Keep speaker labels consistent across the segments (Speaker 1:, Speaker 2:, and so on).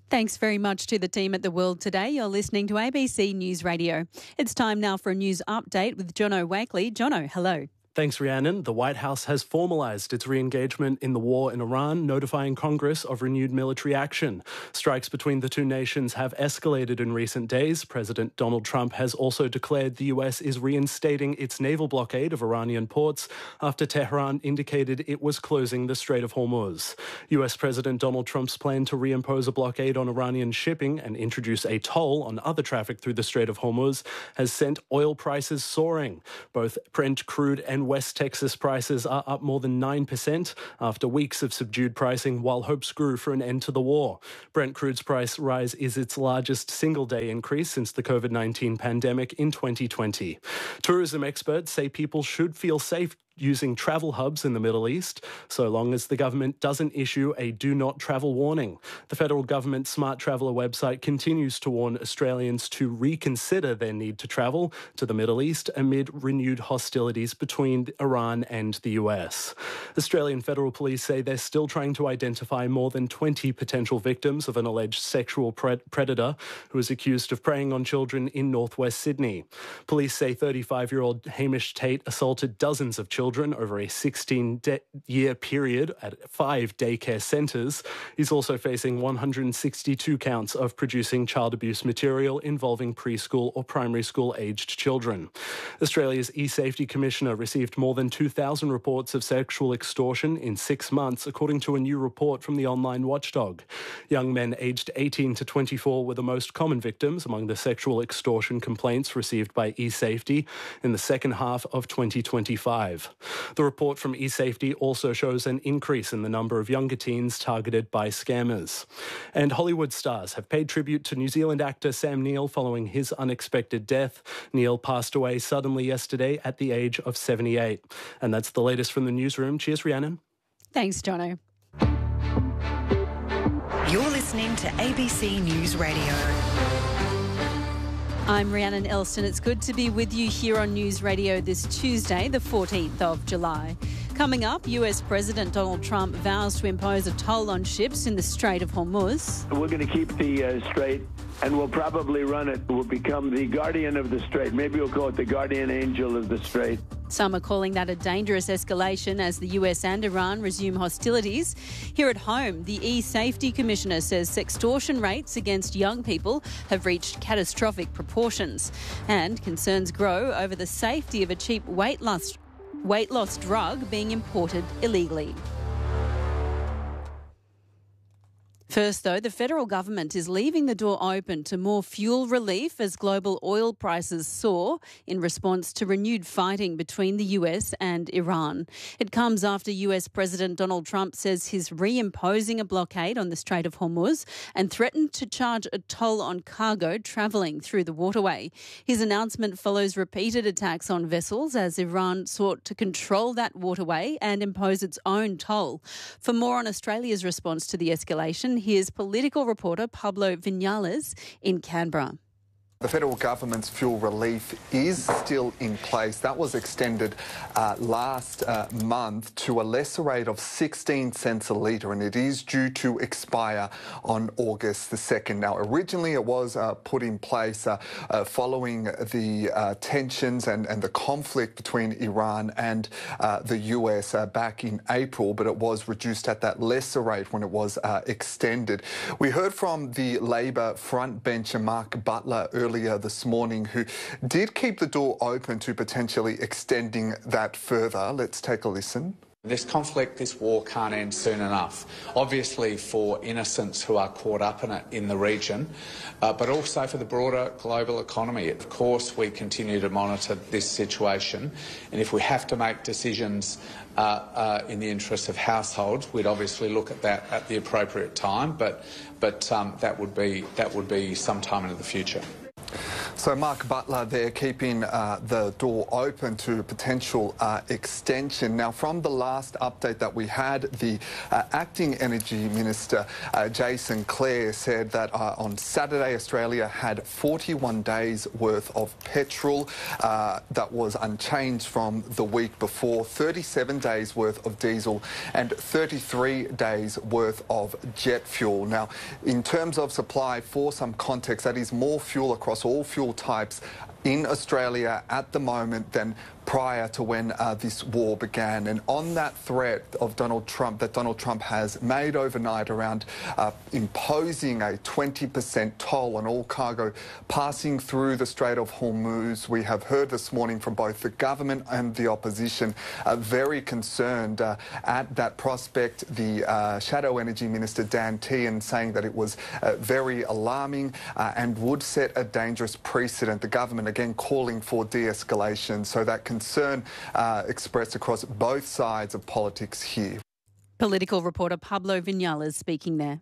Speaker 1: Thanks very much to the team at The World Today. You're listening to ABC News Radio. It's time now for a news update with Jono Wakely. Jono, hello.
Speaker 2: Thanks, Rhiannon. The White House has formalised its re-engagement in the war in Iran, notifying Congress of renewed military action. Strikes between the two nations have escalated in recent days. President Donald Trump has also declared the US is reinstating its naval blockade of Iranian ports after Tehran indicated it was closing the Strait of Hormuz. US President Donald Trump's plan to reimpose a blockade on Iranian shipping and introduce a toll on other traffic through the Strait of Hormuz has sent oil prices soaring. Both Brent crude and West Texas prices are up more than 9% after weeks of subdued pricing, while hopes grew for an end to the war. Brent crude's price rise is its largest single-day increase since the COVID-19 pandemic in 2020. Tourism experts say people should feel safe using travel hubs in the Middle East, so long as the government doesn't issue a do not travel warning. The federal government Smart Traveller website continues to warn Australians to reconsider their need to travel to the Middle East amid renewed hostilities between Iran and the US. Australian Federal Police say they're still trying to identify more than 20 potential victims of an alleged sexual predator who is accused of preying on children in northwest Sydney. Police say 35-year-old Hamish Tate assaulted dozens of children over a 16-year period at 5 daycare centres. He's also facing 162 counts of producing child abuse material involving preschool or primary school aged children. Australia's eSafety Commissioner received more than 2,000 reports of sexual extortion in 6 months, according to a new report from the online watchdog. Young men aged 18 to 24 were the most common victims among the sexual extortion complaints received by eSafety in the second half of 2025. The report from eSafety also shows an increase in the number of younger teens targeted by scammers. And Hollywood stars have paid tribute to New Zealand actor Sam Neill following his unexpected death. Neill passed away suddenly yesterday at the age of 78. And that's the latest from the newsroom. Cheers, Rhiannon.
Speaker 1: Thanks, Jono.
Speaker 3: You're listening to ABC News Radio.
Speaker 1: I'm Rhiannon Elston. It's good to be with you here on News Radio this Tuesday, the 14th of July. Coming up, US President Donald Trump vows to impose a toll on ships in the Strait of Hormuz.
Speaker 4: We're going to keep the strait, and we'll probably run it. We'll become the guardian of the strait. Maybe we'll call it the guardian angel of the strait.
Speaker 1: Some are calling that a dangerous escalation as the US and Iran resume hostilities. Here at home, the eSafety Commissioner says sextortion rates against young people have reached catastrophic proportions. And concerns grow over the safety of a cheap weight loss drug being imported illegally. First, though, the federal government is leaving the door open to more fuel relief as global oil prices soar in response to renewed fighting between the US and Iran. It comes after US President Donald Trump says he's reimposing a blockade on the Strait of Hormuz and threatened to charge a toll on cargo travelling through the waterway. His announcement follows repeated attacks on vessels as Iran sought to control that waterway and impose its own toll. For more on Australia's response to the escalation, here's political reporter Pablo Vinales in Canberra.
Speaker 5: The federal government's fuel relief is still in place. That was extended last month to a lesser rate of 16 cents a litre, and it is due to expire on August the 2nd. Now, originally it was put in place following the tensions and the conflict between Iran and the US back in April, but it was reduced at that lesser rate when it was extended. We heard from the Labor frontbencher Mark Butler earlier this morning, who did keep the door open to potentially extending that further. Let's take a listen.
Speaker 6: This conflict, this war can't end soon enough. Obviously for innocents who are caught up in it in the region, but also for the broader global economy. Of course, we continue to monitor this situation, and if we have to make decisions in the interest of households, we'd obviously look at that at the appropriate time, but that would be sometime into the future.
Speaker 5: So Mark Butler there keeping the door open to potential extension. Now, from the last update that we had, the acting Energy Minister, Jason Clare, said that on Saturday, Australia had 41 days worth of petrol. That was unchanged from the week before, 37 days worth of diesel and 33 days worth of jet fuel. Now, in terms of supply, for some context, that is more fuel across all fuel types in Australia at the moment than prior to when this war began. And on that threat of Donald Trump has made overnight around imposing a 20% toll on all cargo passing through the Strait of Hormuz, we have heard this morning from both the government and the opposition very concerned at that prospect. The Shadow Energy Minister Dan Tehan saying that it was very alarming and would set a dangerous precedent. The government again calling for de-escalation, so that concern expressed across both sides of politics here.
Speaker 1: Political reporter Pablo Vinales speaking there.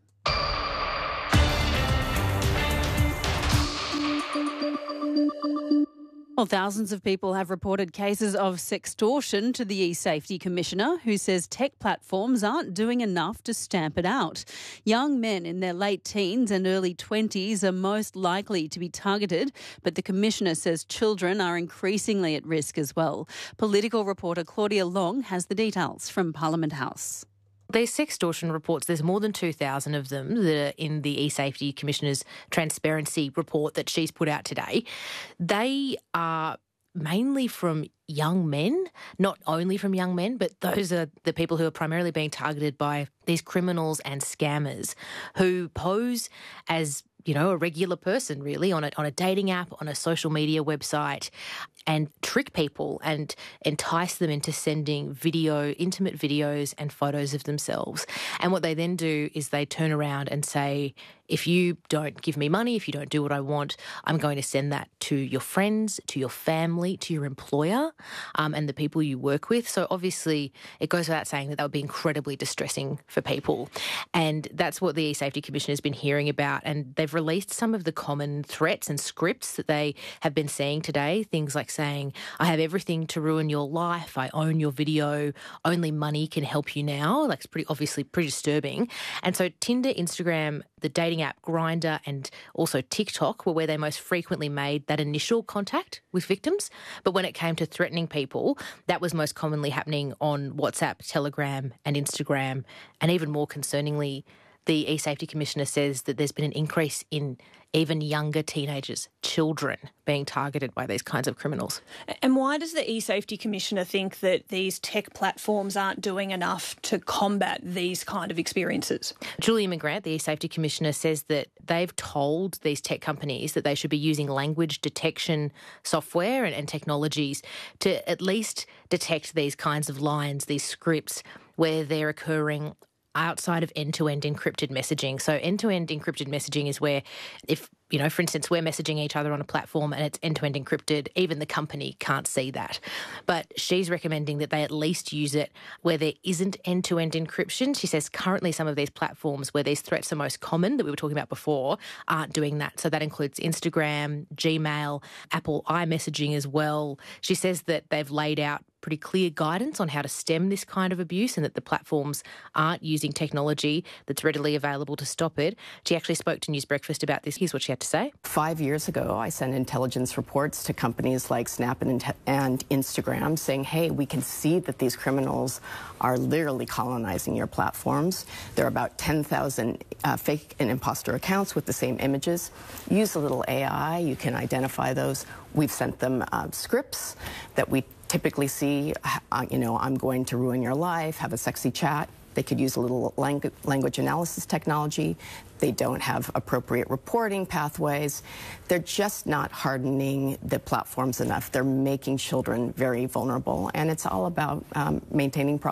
Speaker 1: Well, thousands of people have reported cases of sextortion to the e-Safety Commissioner, who says tech platforms aren't doing enough to stamp it out. Young men in their late teens and early 20s are most likely to be targeted, but the Commissioner says children are increasingly at risk as well. Political reporter Claudia Long has the details from Parliament House.
Speaker 7: These sextortion reports, there's more than 2,000 of them that are in the e-Safety Commissioner's transparency report that she's put out today. They are mainly from young men, not only from young men, but those are the people who are primarily being targeted by these criminals and scammers who pose as, you know, a regular person really on a dating app, on a social media website, and trick people and entice them into sending intimate videos and photos of themselves. And what they then do is they turn around and say, if you don't give me money, if you don't do what I want, I'm going to send that to your friends, to your family, to your employer, and the people you work with. So obviously it goes without saying that would be incredibly distressing for people. And that's what the e-Safety Commission has been hearing about. And they've released some of the common threats and scripts that they have been seeing today. Things like saying, I have everything to ruin your life, I own your video, only money can help you now. Like, it's pretty disturbing. And so Tinder, Instagram, the dating app Grindr and also TikTok were where they most frequently made that initial contact with victims. But when it came to threatening people, that was most commonly happening on WhatsApp, Telegram and Instagram. And even more concerningly, the e-Safety Commissioner says that there's been an increase in even younger teenagers, children, being targeted by these kinds of criminals.
Speaker 8: And why does the e-Safety Commissioner think that these tech platforms aren't doing enough to combat these kind of experiences?
Speaker 7: Julia McGrath, the e-Safety Commissioner, says that they've told these tech companies that they should be using language detection software and technologies to at least detect these kinds of lines, these scripts, where they're occurring outside of end-to-end encrypted messaging. So end-to-end encrypted messaging is where if, you know, for instance, we're messaging each other on a platform and it's end-to-end encrypted, even the company can't see that. But she's recommending that they at least use it where there isn't end-to-end encryption. She says currently some of these platforms where these threats are most common that we were talking about before aren't doing that. So that includes Instagram, Gmail, Apple iMessaging as well. She says that they've laid out pretty clear guidance on how to stem this kind of abuse and that the platforms aren't using technology that's readily available to stop it. She actually spoke to News Breakfast about this. Here's what she had to say.
Speaker 9: 5 years ago, I sent intelligence reports to companies like Snap and Instagram saying, hey, we can see that these criminals are literally colonizing your platforms. There are about 10,000 fake and imposter accounts with the same images. Use a little AI, you can identify those. We've sent them scripts that we typically see, I'm going to ruin your life, have a sexy chat. They could use a little language analysis technology. They don't have appropriate reporting pathways. They're just not hardening the platforms enough. They're making children very vulnerable, and it's all about maintaining profit.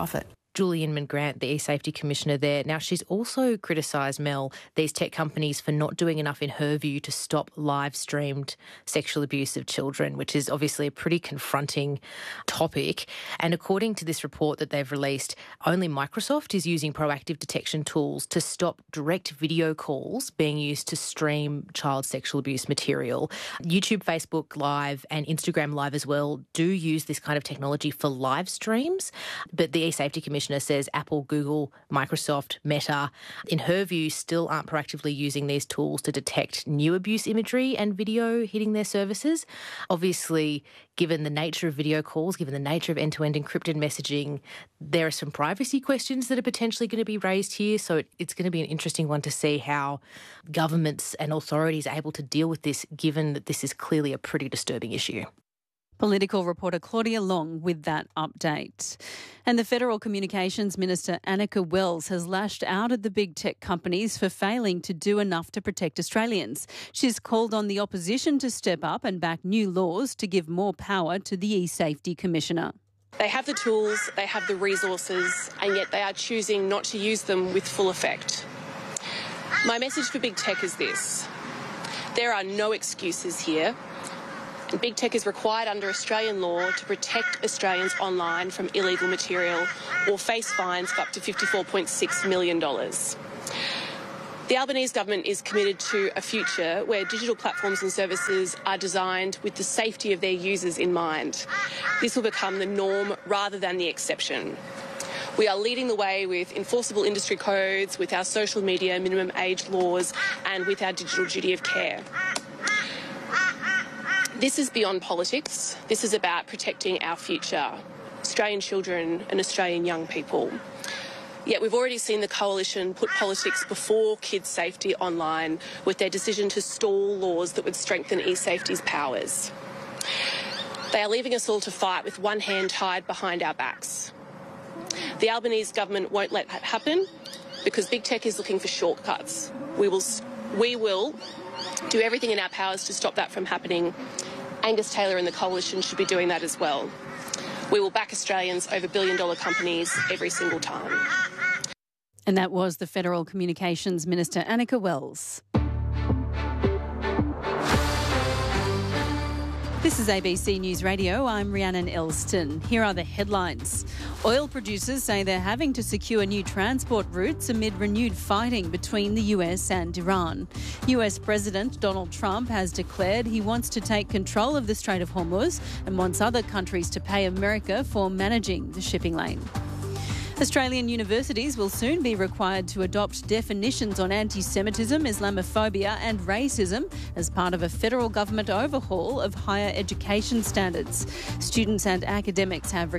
Speaker 7: Julie Inman-Grant, the eSafety Commissioner there. Now, she's also criticised, Mel, these tech companies for not doing enough, in her view, to stop live-streamed sexual abuse of children, which is obviously a pretty confronting topic. And according to this report that they've released, only Microsoft is using proactive detection tools to stop direct video calls being used to stream child sexual abuse material. YouTube, Facebook Live and Instagram Live as well do use this kind of technology for live streams, but the eSafety Commissioner says Apple, Google, Microsoft, Meta, in her view, still aren't proactively using these tools to detect new abuse imagery and video hitting their services. Obviously, given the nature of video calls, given the nature of end-to-end encrypted messaging, there are some privacy questions that are potentially going to be raised here. So it's going to be an interesting one to see how governments and authorities are able to deal with this, given that this is clearly a pretty disturbing issue.
Speaker 1: Political reporter Claudia Long with that update. And the Federal Communications Minister Annika Wells has lashed out at the big tech companies for failing to do enough to protect Australians. She's called on the opposition to step up and back new laws to give more power to the eSafety Commissioner.
Speaker 10: They have the tools, they have the resources, and yet they are choosing not to use them with full effect. My message for big tech is this: there are no excuses here. And big tech is required under Australian law to protect Australians online from illegal material or face fines of up to $54.6 million. The Albanese government is committed to a future where digital platforms and services are designed with the safety of their users in mind. This will become the norm rather than the exception. We are leading the way with enforceable industry codes, with our social media minimum age laws, and with our digital duty of care. This is beyond politics. This is about protecting our future, Australian children and Australian young people. Yet we've already seen the Coalition put politics before kids' safety online with their decision to stall laws that would strengthen eSafety's powers. They are leaving us all to fight with one hand tied behind our backs. The Albanese government won't let that happen because big tech is looking for shortcuts. We will do everything in our powers to stop that from happening. Angus Taylor and the Coalition should be doing that as well. We will back Australians over billion-dollar companies every single time.
Speaker 1: And that was the Federal Communications Minister Annika Wells. This is ABC News Radio. I'm Rhiannon Elston. Here are the headlines. Oil producers say they're having to secure new transport routes amid renewed fighting between the US and Iran. US President Donald Trump has declared he wants to take control of the Strait of Hormuz and wants other countries to pay America for managing the shipping lane. Australian universities will soon be required to adopt definitions on anti-Semitism, Islamophobia and racism as part of a federal government overhaul of higher education standards. Students and academics have